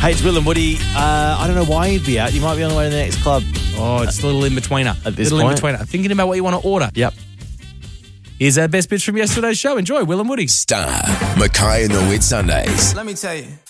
Hey, it's Will and Woody. I don't know why you'd be out. You might be on the way to the next club. Oh, it's a little in-betweener. At this little point. in-betweener. Thinking about what you want to order. Yep. Here's our best bits from yesterday's show. Enjoy, Will and Woody. Star, Mackay and the Wit Sundays. Let me tell you.